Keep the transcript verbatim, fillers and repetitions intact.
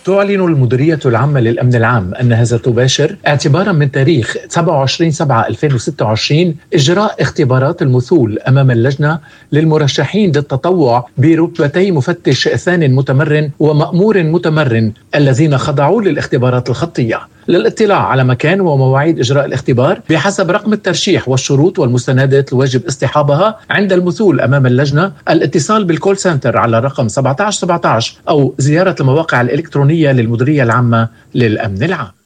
تعلن المديرية العامة للأمن العام أنها ستباشر اعتبارا من تاريخ سبعة وعشرين سبعة ألفين وستة وعشرين إجراء اختبارات المثول أمام اللجنة للمرشحين للتطوع برتبتي مفتش ثان متمرن ومأمور متمرن الذين خضعوا للاختبارات الخطية. للاطلاع على مكان ومواعيد إجراء الاختبار بحسب رقم الترشيح والشروط والمستندات الواجب اصطحابها عند المثول أمام اللجنة، الاتصال بالكول سنتر على رقم سبعة عشر سبعة عشر أو زيارة المواقع الإلكترونية للمديرية العامة للأمن العام.